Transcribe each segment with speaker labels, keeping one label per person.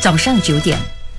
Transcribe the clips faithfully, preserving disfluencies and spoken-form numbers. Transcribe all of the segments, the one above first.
Speaker 1: 早上九点。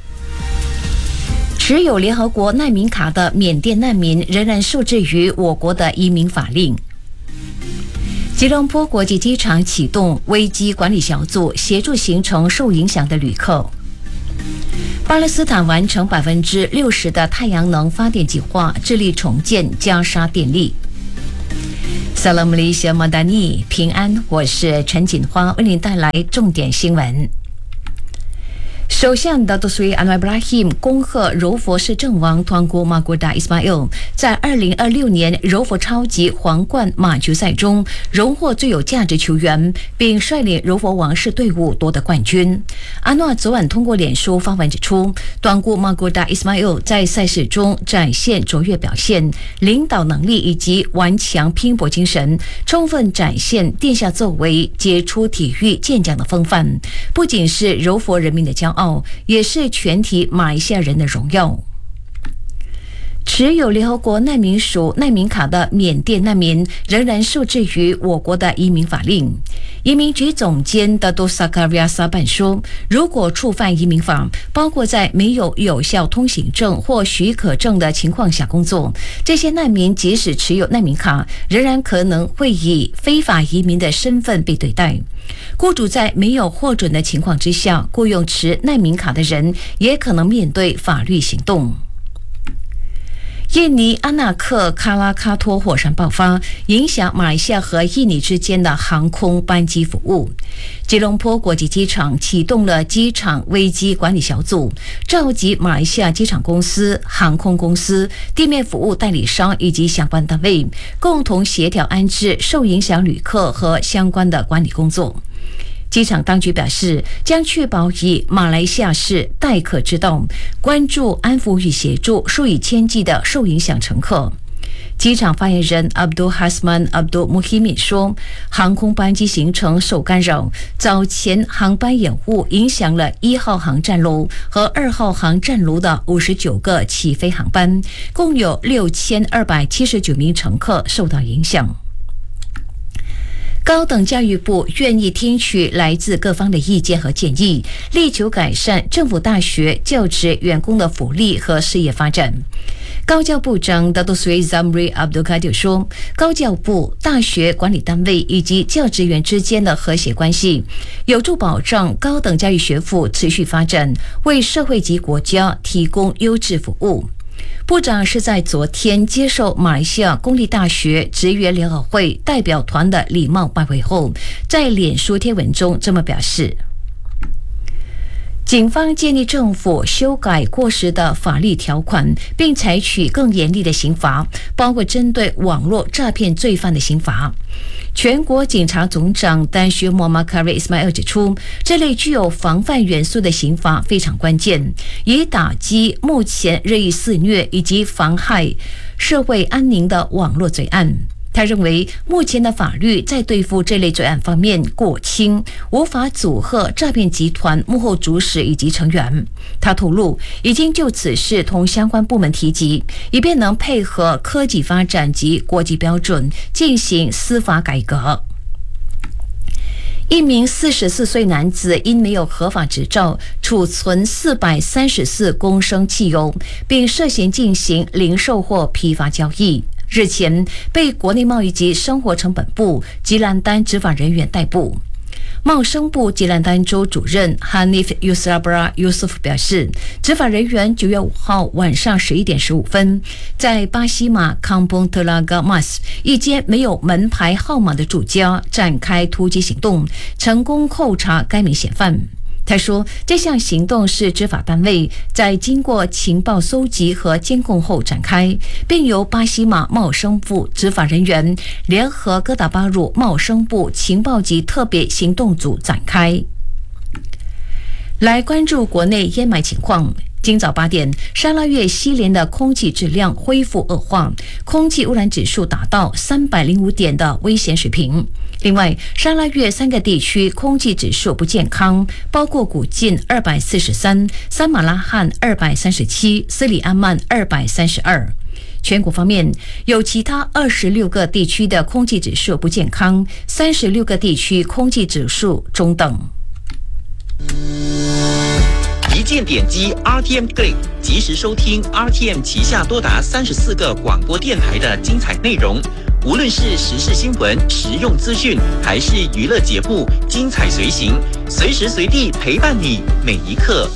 Speaker 1: 持有联合国难民卡的缅甸难民仍然受制于我国的移民法令。吉隆坡国际机场启动危机管理小组，协助形成受影响的旅客。巴勒斯坦完成百分之六十的太阳能发电计划，致力重建加沙电力。Salam Malaysia Madani， 平安，我是陈锦花，为您带来重点新闻。首相Datuk Seri Anwar Ibrahim 恭贺柔佛市政王团姑马古达 Ismail 在二零二六年柔佛超级皇冠马球赛中荣获最有价值球员，并率领柔佛王室队伍夺得冠军。安诺昨晚通过脸书发文指出，团姑马古达 Ismail 在赛事中展现卓越表现、领导能力以及顽强拼搏精神，充分展现殿下作为杰出体育健将的风范，不仅是柔佛人民的骄傲，也是全体马来西亚人的荣耀。持有联合国难民署难民卡的缅甸难民仍然受制于我国的移民法令。移民局总监的多萨卡维亚萨办说，如果触犯移民法，包括在没有有效通行证或许可证的情况下工作，这些难民即使持有难民卡，仍然可能会以非法移民的身份被对待。雇主在没有获准的情况之下雇用持难民卡的人，也可能面对法律行动。印尼阿纳克卡拉卡托火山爆发，影响马来西亚和印尼之间的航空班机服务。吉隆坡国际机场启动了机场危机管理小组，召集马来西亚机场公司、航空公司、地面服务代理商以及相关单位，共同协调安置受影响旅客和相关的管理工作。机场当局表示，将确保以马来西亚式待客之道，关注安抚与协助数以千计的受影响乘客。机场发言人 Abdul Hasman Abdul Muhyiddin 说，航空班机行程受干扰，早前航班延误影响了一号航站楼和二号航站楼的五十九个起飞航班，共有六千二百七十九名乘客受到影响。高等教育部愿意听取来自各方的意见和建议，力求改善政府大学教职员工的福利和事业发展。高教部长 Datuk Seri Zamri Abdul Kadir 说，高教部、大学管理单位以及教职员之间的和谐关系，有助保障高等教育学府持续发展，为社会及国家提供优质服务。部长是在昨天接受马来西亚公立大学职员联合会代表团的礼貌拜会后，在脸书贴文中这么表示。警方建议政府修改过时的法律条款，并采取更严厉的刑罚，包括针对网络诈骗罪犯的刑罚。全国警察总长丹须莫马卡瑞 Ismail 指出，这类具有防范元素的刑罚非常关键，以打击目前日益肆虐以及妨害社会安宁的网络罪案。他认为，目前的法律在对付这类罪案方面过轻，无法阻吓诈骗集团幕后主使以及成员。他透露，已经就此事同相关部门提及，以便能配合科技发展及国际标准进行司法改革。一名四十四岁男子因没有合法执照储存四百三十四公升汽油，并涉嫌进行零售或批发交易，日前被国内贸易及生活成本部吉兰丹执法人员逮捕。贸生部吉兰丹州主任 Hanif Yusrabra Yusuf 表示，执法人员九月五号晚上十一点十五分，在巴西马 Kampung Telaga Mas 一间没有门牌号码的住家展开突击行动，成功扣查该名嫌犯。他说，这项行动是执法单位在经过情报搜集和监控后展开，并由巴西马贸生部执法人员联合哥打巴鲁贸生部情报及特别行动组展开。来关注国内烟霾情况。今早八点，沙拉越西连的空气质量恢复恶化，空气污染指数达到三百零五点的危险水平。另外，沙拉越三个地区空气指数不健康，包括古晋二百四十三、三马拉罕二百三十七、斯里安曼二百三十二。全国方面，有其他二十六个地区的空气指数不健康，三十六个地区空气指数中等。
Speaker 2: 键点击 R T M Click， 及时收听 R T M 旗下多达三十四个广播电台的精彩内容。无论是时事新闻、实用资讯，还是娱乐节目，精彩随行，随时随地陪伴你每一刻。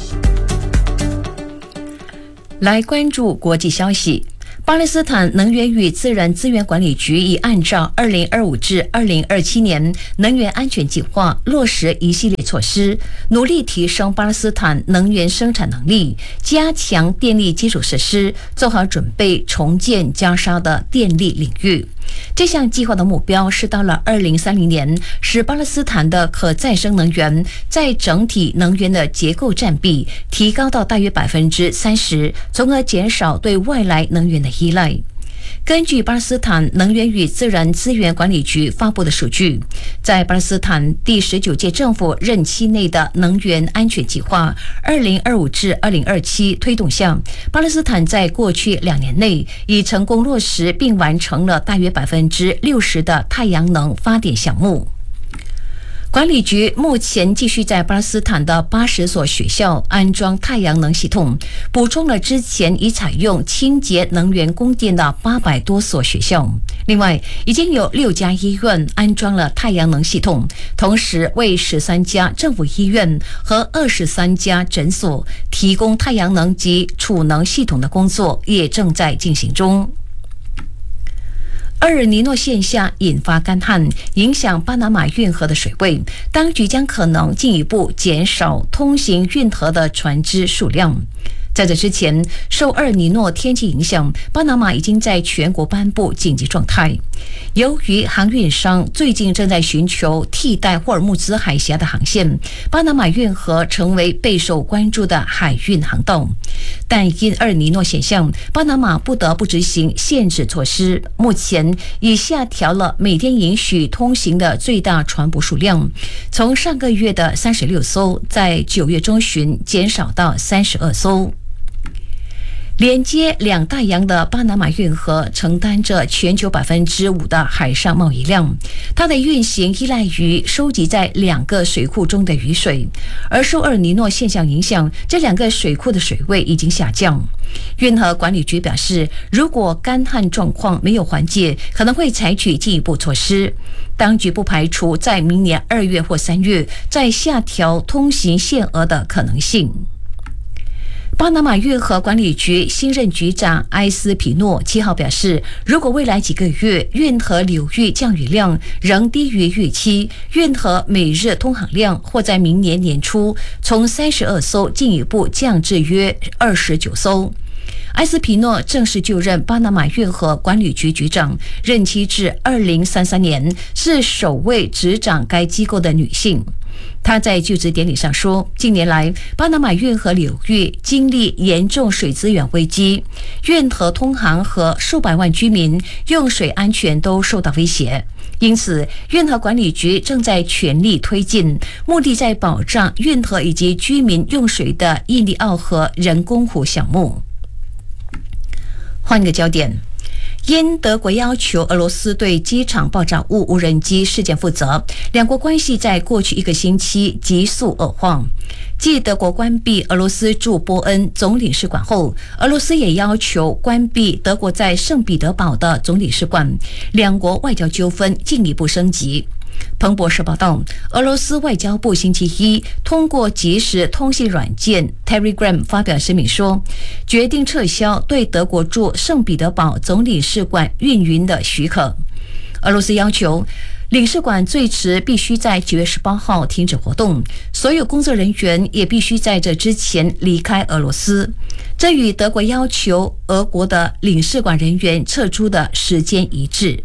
Speaker 1: 来关注国际消息。巴勒斯坦能源与自然资源管理局已按照二零二五至二零二七年能源安全计划落实一系列措施，努力提升巴勒斯坦能源生产能力，加强电力基础设施，做好准备重建加沙的电力领域。这项计划的目标是到了二零三零年，使巴勒斯坦的可再生能源在整体能源的结构占比提高到大约百分之三十，从而减少对外来能源的依赖。根据巴勒斯坦能源与自然资源管理局发布的数据，在巴勒斯坦第十九届政府任期内的能源安全计划二零二五至二零二七推动下，巴勒斯坦在过去两年内已成功落实并完成了大约百分之六十的太阳能发电项目。管理局目前继续在巴勒斯坦的八十所学校安装太阳能系统，补充了之前已采用清洁能源供电的八百多所学校。另外，已经有六家医院安装了太阳能系统，同时为十三家政府医院和二十三家诊所提供太阳能及储能系统的工作也正在进行中。厄尔尼诺现象引发干旱，影响巴拿马运河的水位，当局将可能进一步减少通行运河的船只数量。在这之前，受厄尔尼诺天气影响，巴拿马已经在全国颁布紧急状态。由于航运商最近正在寻求替代霍尔木兹海峡的航线，巴拿马运河成为备受关注的海运航道。但因厄尔尼诺现象，巴拿马不得不执行限制措施，目前已下调了每天允许通行的最大船舶数量，从上个月的三十六艘，在九月中旬减少到三十二艘。连接两大洋的巴拿马运河承担着全球百分之五的海上贸易量，它的运行依赖于收集在两个水库中的雨水，而受厄尔尼诺现象影响，这两个水库的水位已经下降。运河管理局表示，如果干旱状况没有缓解，可能会采取进一步措施。当局不排除在明年二月或三月再下调通行限额的可能性。巴拿马运河管理局新任局长埃斯皮诺七号表示，如果未来几个月运河流域降雨量仍低于预期，运河每日通航量或在明年年初从三十二艘进一步降至约二十九艘。埃斯皮诺正式就任巴拿马运河管理局局长，任期至二零三三年，是首位执掌该机构的女性。他在就职典礼上说，近年来巴拿马运河流域经历严重水资源危机，运河通航和数百万居民用水安全都受到威胁，因此运河管理局正在全力推进，目的在保障运河以及居民用水的印第奥河人工湖项目。换个焦点，因德国要求俄罗斯对机场爆炸物无人机事件负责，两国关系在过去一个星期急速恶化。继德国关闭俄罗斯驻波恩总领事馆后，俄罗斯也要求关闭德国在圣彼得堡的总领事馆，两国外交纠纷进一步升级。彭博社报道，俄罗斯外交部星期一通过即时通信软件 Telegram 发表声明说，决定撤销对德国驻圣彼得堡总领事馆运营的许可。俄罗斯要求领事馆最迟必须在九月十八号停止活动，所有工作人员也必须在这之前离开俄罗斯。这与德国要求俄国的领事馆人员撤出的时间一致。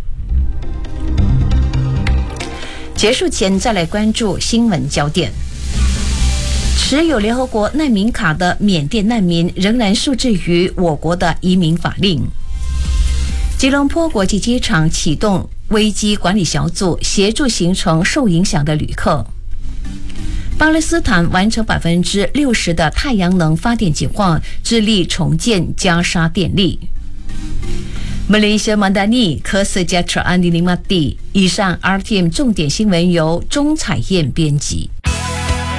Speaker 1: 结束前再来关注新闻焦点。持有联合国难民卡的缅甸难民仍然受制于我国的移民法令。吉隆坡国际机场启动危机管理小组，协助行程受影响的旅客。巴勒斯坦完成百分之六十的太阳能发电计划，致力重建加沙电力。Malaysia Madani Kesejahteraan Dili Mati。以上 R T M 重点新闻由钟彩燕编辑。